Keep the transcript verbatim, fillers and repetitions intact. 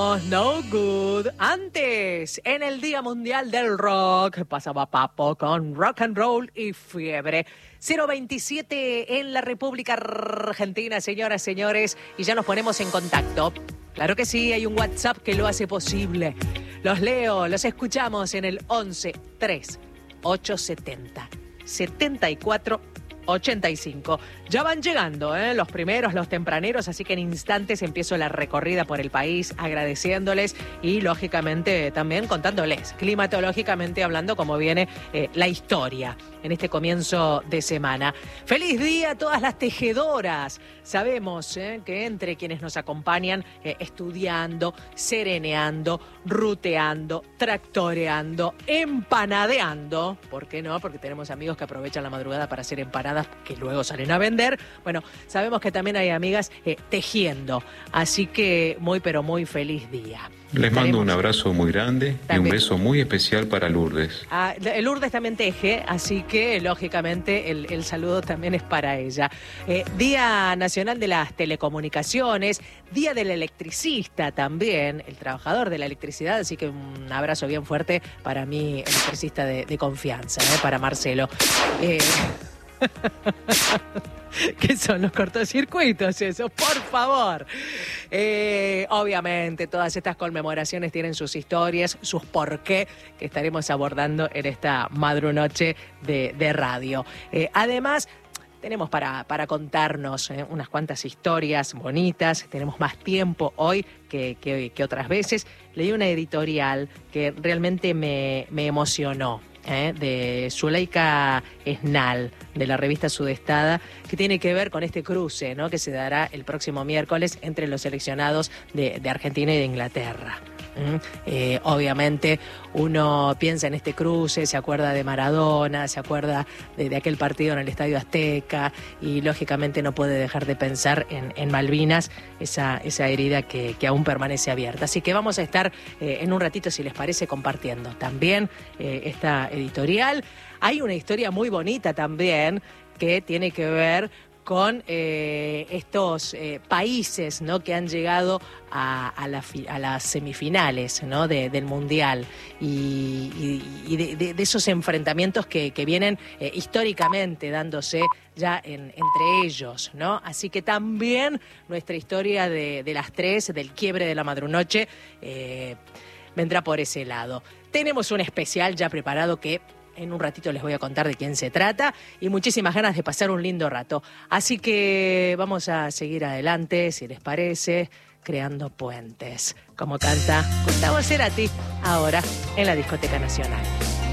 No Good. Antes, en el Día Mundial del Rock, pasaba Papo con Rock and Roll y Fiebre. cero veintisiete en la República Argentina, señoras, señores, y ya nos ponemos en contacto. Claro que sí, hay un WhatsApp que lo hace posible. Los leo, los escuchamos en el once tres ochocientos setenta setenta y cuatro ochenta y cinco. Ya van llegando ¿eh? los primeros, los tempraneros, así que en instantes empiezo la recorrida por el país agradeciéndoles y lógicamente también contándoles, climatológicamente hablando, cómo viene eh, la historia en este comienzo de semana. ¡Feliz día a todas las tejedoras! Sabemos ¿eh? que entre quienes nos acompañan eh, estudiando, sereneando, ruteando, tractoreando, empanadeando, ¿por qué no? Porque tenemos amigos que aprovechan la madrugada para hacer empanadas que luego salen a vender. Bueno, sabemos que también hay amigas eh, tejiendo, así que muy pero muy feliz día. Les mando Estaremos... un abrazo muy grande también. Y un beso muy especial para Lourdes. Ah, Lourdes también teje, así que lógicamente el, el saludo también es para ella. Eh, Día Nacional de las Telecomunicaciones, Día del Electricista también, el trabajador de la electricidad, así que un abrazo bien fuerte para mi electricista de, de confianza, ¿eh? Para Marcelo. Eh... ¿Qué son los cortocircuitos eso? Por favor. Eh, obviamente, todas estas conmemoraciones tienen sus historias, sus porqué, que estaremos abordando en esta madrunoche de, de radio. Eh, además, tenemos para, para contarnos eh, unas cuantas historias bonitas, tenemos más tiempo hoy que, que, que otras veces. Leí una editorial que realmente me, me emocionó. Eh, de Zuleika Esnal, de la revista Sudestada, que tiene que ver con este cruce, ¿no? Que se dará el próximo miércoles entre los seleccionados de, de Argentina y de Inglaterra. ¿Mm? Eh, obviamente uno piensa en este cruce, se acuerda de Maradona, se acuerda de, de aquel partido en el Estadio Azteca y lógicamente no puede dejar de pensar en, en Malvinas, esa, esa herida que, que aún permanece abierta. Así que vamos a estar eh, en un ratito, si les parece, compartiendo también eh, esta editorial. Hay una historia muy bonita también que tiene que ver con eh, estos eh, países, ¿no? Que han llegado a, a, la, a las semifinales, ¿no? de, del Mundial y, y, y de, de, de esos enfrentamientos que, que vienen eh, históricamente dándose ya en, entre ellos, ¿no? Así que también nuestra historia de, de las tres, del quiebre de la madrunoche, eh, vendrá por ese lado. Tenemos un especial ya preparado que en un ratito les voy a contar de quién se trata y muchísimas ganas de pasar un lindo rato. Así que vamos a seguir adelante, si les parece, creando puentes, como canta Gustavo Cerati ahora en la Discoteca Nacional.